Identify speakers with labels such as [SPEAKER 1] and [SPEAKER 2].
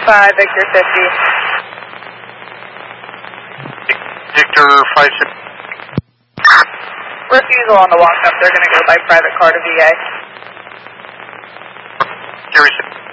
[SPEAKER 1] 5, Victor 50.
[SPEAKER 2] Victor 56.
[SPEAKER 1] Refusal on the walk-up. They're going to go by private car to VA.
[SPEAKER 2] Gary